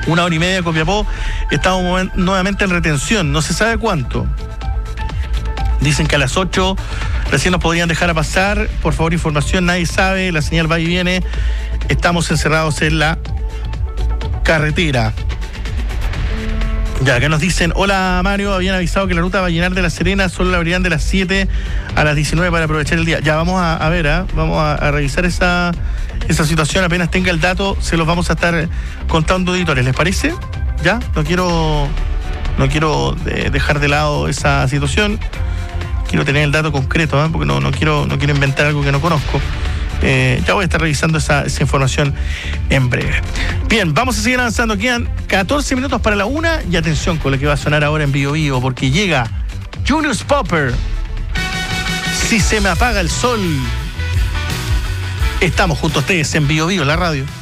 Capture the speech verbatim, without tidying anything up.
Una hora y media de Copiapó, estamos nuevamente en retención, no se sabe cuánto. Dicen que a las ocho recién nos podrían dejar a pasar. Por favor, información, nadie sabe, la señal va y viene. Estamos encerrados en la carretera. Ya, que nos dicen, hola Mario, habían avisado que la ruta va a llenar de La Serena, solo la abrirán de las siete a las diecinueve para aprovechar el día. Ya, vamos a, a ver, ¿eh? vamos a, a revisar esa, esa situación, apenas tenga el dato, se los vamos a estar contando auditores, ¿les parece? Ya, no quiero, no quiero de, dejar de lado esa situación, quiero tener el dato concreto, ¿eh? porque no, no, quiero, no quiero inventar algo que no conozco. Eh, ya voy a estar revisando esa, esa información en breve. Bien, vamos a seguir avanzando. Quedan catorce minutos para la una y atención con lo que va a sonar ahora en Bio Bio, porque llega Julius Popper. Si se me apaga el sol. Estamos junto a ustedes en Bio Bio, la radio.